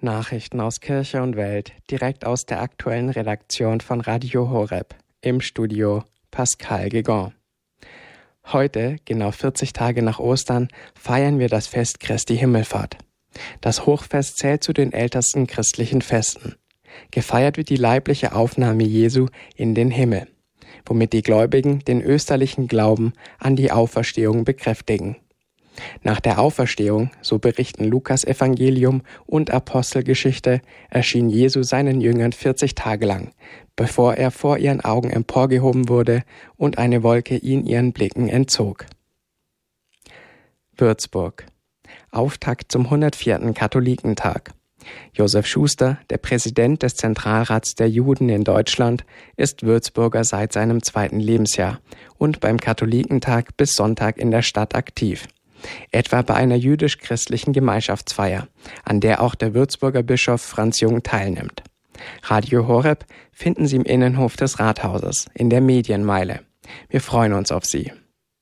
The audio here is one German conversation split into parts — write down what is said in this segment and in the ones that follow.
Nachrichten aus Kirche und Welt, direkt aus der aktuellen Redaktion von Radio Horeb. Im Studio Pascal Guégan. Heute, genau 40 Tage nach Ostern, feiern wir das Fest Christi Himmelfahrt. Das Hochfest zählt zu den ältesten christlichen Festen. Gefeiert wird die leibliche Aufnahme Jesu in den Himmel, womit die Gläubigen den österlichen Glauben an die Auferstehung bekräftigen. Nach der Auferstehung, so berichten Lukas Evangelium und Apostelgeschichte, erschien Jesu seinen Jüngern 40 Tage lang, bevor er vor ihren Augen emporgehoben wurde und eine Wolke ihn ihren Blicken entzog. Würzburg. Auftakt zum 104. Katholikentag. Josef Schuster, der Präsident des Zentralrats der Juden in Deutschland, ist Würzburger seit seinem 2. Lebensjahr und beim Katholikentag bis Sonntag in der Stadt aktiv. Etwa bei einer jüdisch-christlichen Gemeinschaftsfeier, an der auch der Würzburger Bischof Franz Jung teilnimmt. Radio Horeb finden Sie im Innenhof des Rathauses, in der Medienmeile. Wir freuen uns auf Sie.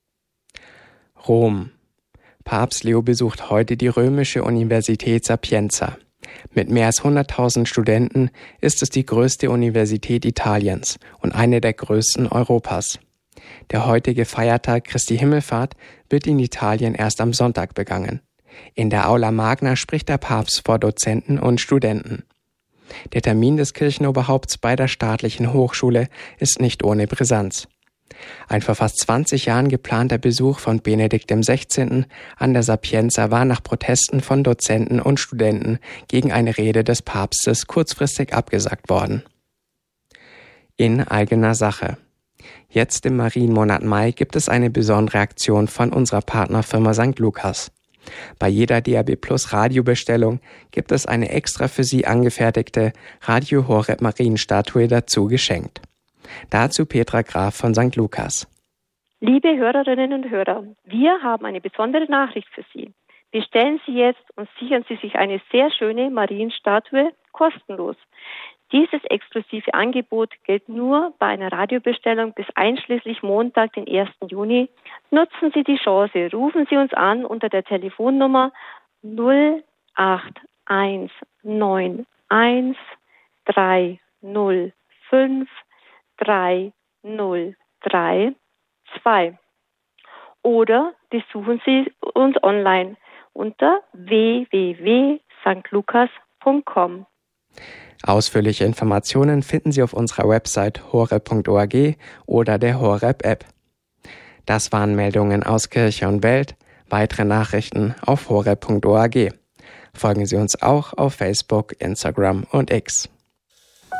Rom. Papst Leo besucht heute die römische Universität Sapienza. Mit mehr als 100.000 Studenten ist es die größte Universität Italiens und eine der größten Europas. Der heutige Feiertag Christi Himmelfahrt wird in Italien erst am Sonntag begangen. In der Aula Magna spricht der Papst vor Dozenten und Studenten. Der Termin des Kirchenoberhaupts bei der staatlichen Hochschule ist nicht ohne Brisanz. Ein vor fast 20 Jahren geplanter Besuch von Benedikt XVI. An der Sapienza war nach Protesten von Dozenten und Studenten gegen eine Rede des Papstes kurzfristig abgesagt worden. In eigener Sache. Jetzt im Marienmonat Mai gibt es eine besondere Aktion von unserer Partnerfirma St. Lukas. Bei jeder DAB+ Radiobestellung gibt es eine extra für Sie angefertigte Radio Horeb Marienstatue dazu geschenkt. Dazu Petra Graf von St. Lukas. Liebe Hörerinnen und Hörer, wir haben eine besondere Nachricht für Sie. Bestellen Sie jetzt und sichern Sie sich eine sehr schöne Marienstatue kostenlos. Dieses exklusive Angebot gilt nur bei einer Radiobestellung bis einschließlich Montag, den 1. Juni. Nutzen Sie die Chance, rufen Sie uns an unter der Telefonnummer 08191305302 oder besuchen Sie uns online unter www.stlukas.com. Ausführliche Informationen finden Sie auf unserer Website horeb.org oder der Horeb-App. Das waren Meldungen aus Kirche und Welt. Weitere Nachrichten auf horeb.org. Folgen Sie uns auch auf Facebook, Instagram und X.